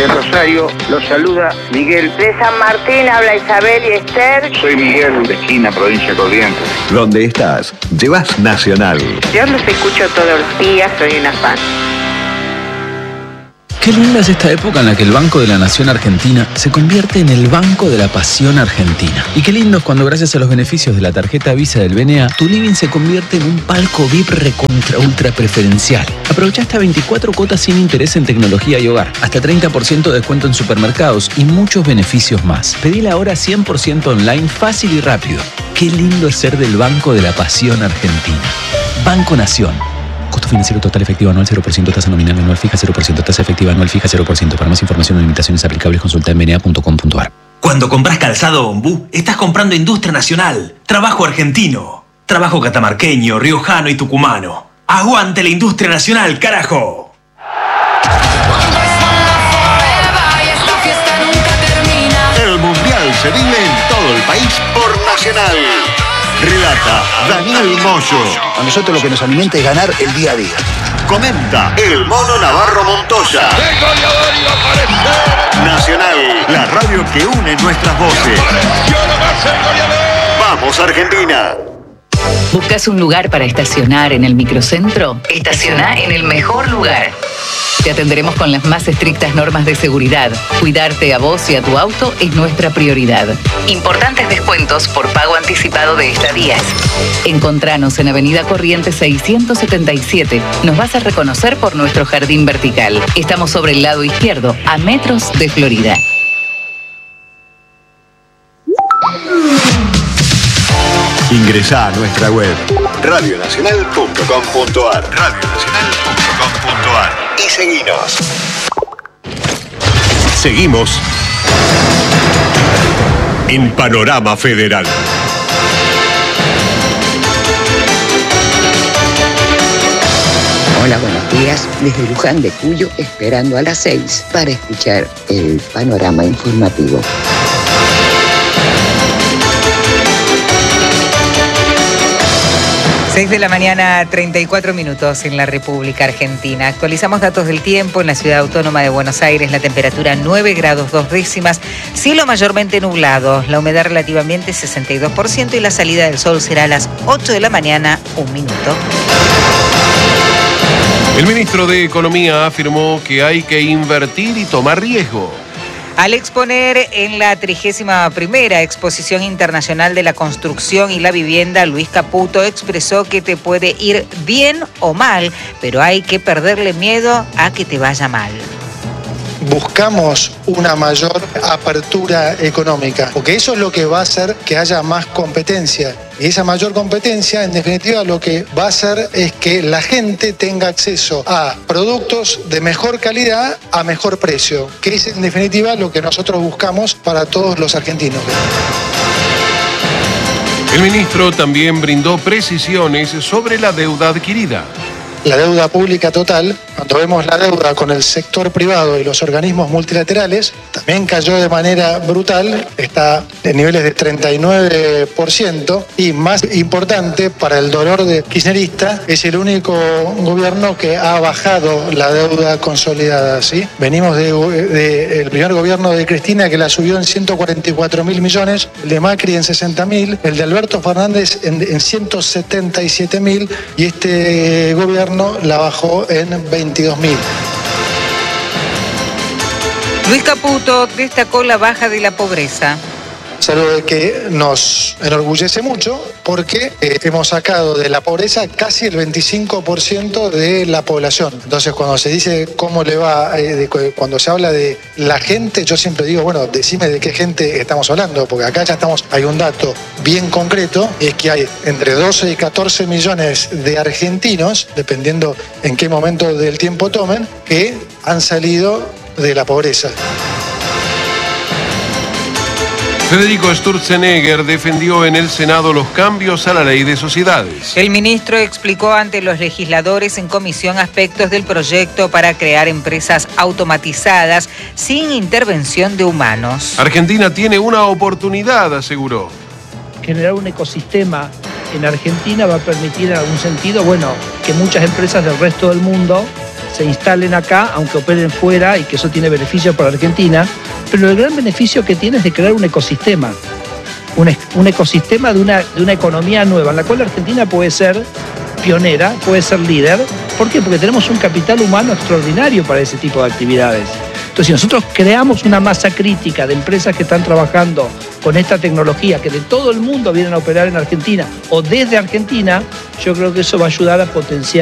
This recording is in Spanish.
De Rosario los saluda Miguel. De San Martín habla Isabel y Esther. Soy Miguel de Esquina, provincia de Corrientes. Donde estás, llevas Nacional. Yo los escucho todos los días, soy una fan. Qué linda es esta época en la que el Banco de la Nación Argentina se convierte en el Banco de la Pasión Argentina. Y qué lindo es cuando, gracias a los beneficios de la tarjeta Visa del BNA, tu living se convierte en un palco VIP recontra ultra preferencial. Aprovecha hasta 24 cuotas sin interés en tecnología y hogar, hasta 30% de descuento en supermercados y muchos beneficios más. Pedila ahora 100% online, fácil y rápido. Qué lindo es ser del Banco de la Pasión Argentina. Banco Nación. Costo financiero total efectivo anual 0%, tasa nominal anual fija 0%, tasa efectiva anual fija 0%. Para más información o limitaciones aplicables, consulta en bna.com.ar. Cuando compras calzado Ombú, estás comprando industria nacional, trabajo argentino, trabajo catamarqueño, riojano y tucumano. ¡Aguante la industria nacional, carajo! El Mundial se vive en todo el país por Nacional. Relata Daniel Moyo. A nosotros lo que nos alimenta es ganar el día a día. Comenta el Mono Navarro Montoya. Nacional, la radio que une nuestras voces. ¡Vamos, Argentina! ¿Buscas un lugar para estacionar en el microcentro? Estaciona en el mejor lugar. Te atenderemos con las más estrictas normas de seguridad. Cuidarte a vos y a tu auto es nuestra prioridad. Importantes descuentos por pago anticipado de estadías. Encontranos en Avenida Corrientes 677. Nos vas a reconocer por nuestro jardín vertical. Estamos sobre el lado izquierdo, a metros de Florida. Ingresá a nuestra web radionacional.com.ar radionacional.com.ar y seguinos. Seguimos en Panorama Federal. Hola, buenos días. Desde Luján de Cuyo, esperando a las 6 para escuchar el panorama informativo. 6 de la mañana, 34 minutos en la República Argentina. Actualizamos datos del tiempo en la ciudad autónoma de Buenos Aires. La temperatura 9 grados 2 décimas, cielo mayormente nublado, la humedad relativamente 62% y la salida del sol será a las 8 de la mañana, 1 minuto. El ministro de Economía afirmó que hay que invertir y tomar riesgo. Al exponer en la 31ª Exposición Internacional de la Construcción y la Vivienda, Luis Caputo expresó que te puede ir bien o mal, pero hay que perderle miedo a que te vaya mal. Buscamos una mayor apertura económica, porque eso es lo que va a hacer que haya más competencia. Y esa mayor competencia, en definitiva, lo que va a hacer es que la gente tenga acceso a productos de mejor calidad a mejor precio, que es, en definitiva, lo que nosotros buscamos para todos los argentinos. El ministro también brindó precisiones sobre la deuda adquirida. La deuda pública total, cuando vemos la deuda con el sector privado y los organismos multilaterales, también cayó de manera brutal, está en niveles de 39%, y más importante para el dolor de kirchnerista, es el único gobierno que ha bajado la deuda consolidada, ¿sí? Venimos del primer gobierno de Cristina, que la subió en 144.000 millones, el de Macri en 60.000, el de Alberto Fernández en 177.000, y este gobierno la bajó en 22.000. Luis Caputo destacó la baja de la pobreza. Es algo que nos enorgullece mucho porque hemos sacado de la pobreza casi el 25% de la población. Entonces, cuando se dice cómo le va, cuando se habla de la gente, yo siempre digo, bueno, decime de qué gente estamos hablando, porque acá ya hay un dato bien concreto, y es que hay entre 12 y 14 millones de argentinos, dependiendo en qué momento del tiempo tomen, que han salido de la pobreza. Federico Sturzenegger defendió en el Senado los cambios a la ley de sociedades. El ministro explicó ante los legisladores en comisión aspectos del proyecto para crear empresas automatizadas sin intervención de humanos. Argentina tiene una oportunidad, aseguró. Generar un ecosistema en Argentina va a permitir en algún sentido, que muchas empresas del resto del mundo se instalen acá, aunque operen fuera, y que eso tiene beneficios para Argentina, pero el gran beneficio que tiene es de crear un ecosistema. Un ecosistema de una economía nueva, en la cual Argentina puede ser pionera, puede ser líder. ¿Por qué? Porque tenemos un capital humano extraordinario para ese tipo de actividades. Entonces, si nosotros creamos una masa crítica de empresas que están trabajando con esta tecnología, que de todo el mundo vienen a operar en Argentina o desde Argentina, yo creo que eso va a ayudar a potenciar